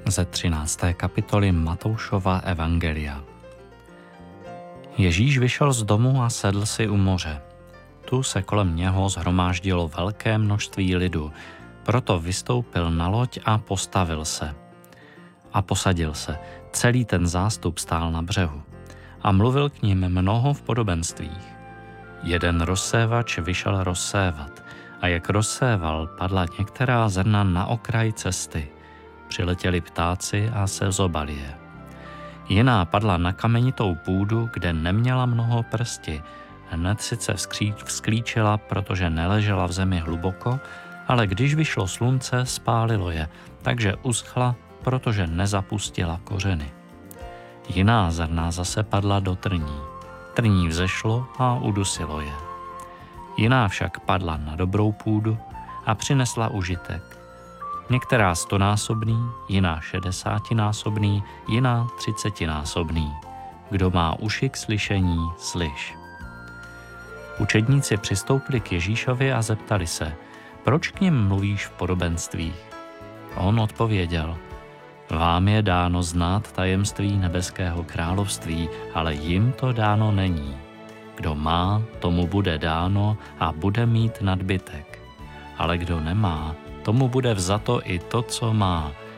ze 13. kapitoly Matoušova evangelia. Ježíš vyšel z domu a sedl si u moře. Tu se kolem něho shromáždilo velké množství lidu, proto vystoupil na loď a postavil se. A posadil se. Celý ten zástup stál na břehu. A mluvil k nim mnoho v podobenstvích. Jeden rozsévač vyšel rozsévat, a jak rozséval, padla některá zrna na okraj cesty. Přiletěli ptáci a sezobali je. Jiná padla na kamenitou půdu, kde neměla mnoho prsti. Hned sice vzklíčila, protože neležela v zemi hluboko, ale když vyšlo slunce, spálilo je, takže uschla, protože nezapustila kořeny. Jiná zrna zase padla do trní. Trní vzešlo a udusilo je. Jiná však padla na dobrou půdu a přinesla užitek. Některá 100násobný, jiná 60násobný, jiná 30násobný. Kdo má uši k slyšení, slyš. Učedníci přistoupili k Ježíšovi a zeptali se, proč k nim mluvíš v podobenstvích? On odpověděl, vám je dáno znát tajemství nebeského království, ale jim to dáno není. Kdo má, tomu bude dáno a bude mít nadbytek. Ale kdo nemá, tomu bude vzato i to, co má,